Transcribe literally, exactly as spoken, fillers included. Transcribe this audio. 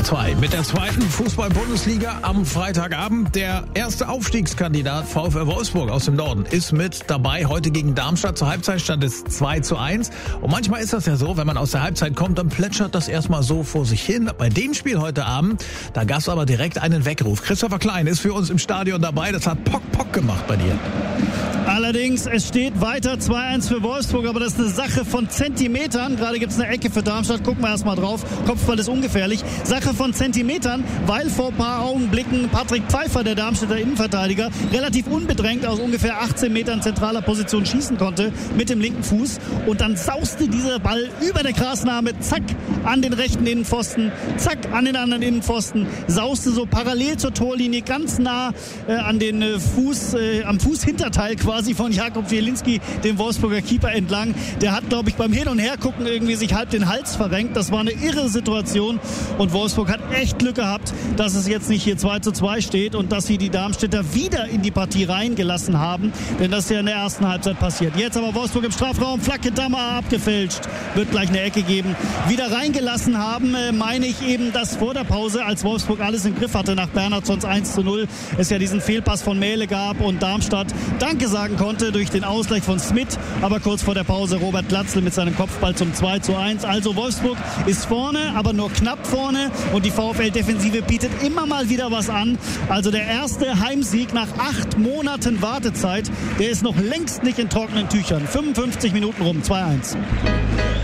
R zwei. Mit der zweiten Fußball-Bundesliga am Freitagabend. Der erste Aufstiegskandidat VfL Wolfsburg aus dem Norden ist mit dabei. Heute gegen Darmstadt. Zur Halbzeit stand es zwei zu eins. Und manchmal ist das ja so, wenn man aus der Halbzeit kommt, dann plätschert das erstmal so vor sich hin. Bei dem Spiel heute Abend, da gab es aber direkt einen Weckruf. Christopher Klein ist für uns im Stadion dabei. Das hat Pock Pock gemacht bei dir. Allerdings, es steht weiter zwei eins für Wolfsburg, aber das ist eine Sache von Zentimetern. Gerade gibt es eine Ecke für Darmstadt, gucken wir erstmal drauf. Kopfball ist ungefährlich. Sache von Zentimetern, weil vor ein paar Augenblicken Patrick Pfeiffer, der Darmstädter Innenverteidiger, relativ unbedrängt aus ungefähr achtzehn Metern zentraler Position schießen konnte mit dem linken Fuß. Und dann sauste dieser Ball über der Grasnarbe, zack, an den rechten Innenpfosten, zack, an den anderen Innenpfosten, sauste so parallel zur Torlinie, ganz nah äh, an den äh, Fuß, äh, am Fußhinterteil quasi von Jakob Wielinski, dem Wolfsburger Keeper, entlang. Der hat, glaube ich, beim Hin- und Hergucken irgendwie sich halb den Hals verrenkt. Das war eine irre Situation und Wolfsburg hat echt Glück gehabt, dass es jetzt nicht hier zwei zu zwei steht und dass sie die Darmstädter wieder in die Partie reingelassen haben, denn das ist ja in der ersten Halbzeit passiert. Jetzt aber Wolfsburg im Strafraum, Flagge Dammer abgefälscht, wird gleich eine Ecke geben. Wieder reingelassen haben, äh, meine ich eben, dass vor der Pause, als Wolfsburg alles im Griff hatte nach Bernhardssons eins zu null, es ja diesen Fehlpass von Mähle gab und Darmstadt Danke sagen konnte durch den Ausgleich von Smith, aber kurz vor der Pause Robert Glatzel mit seinem Kopfball zum zwei zu eins. Also Wolfsburg ist vorne, aber nur knapp vorne und die VfL-Defensive bietet immer mal wieder was an. Also der erste Heimsieg nach acht Monaten Wartezeit, der ist noch längst nicht in trockenen Tüchern. fünfundfünfzig Minuten rum, zwei eins.